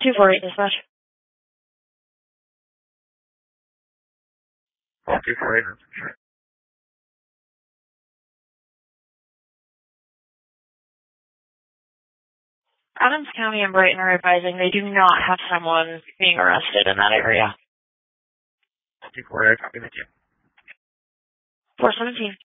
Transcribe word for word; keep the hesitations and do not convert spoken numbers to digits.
two four eight dispatch. two four eight. Adams County and Brighton are advising they do not have someone being arrested in that area. two four eight, copy with you. four seventeen.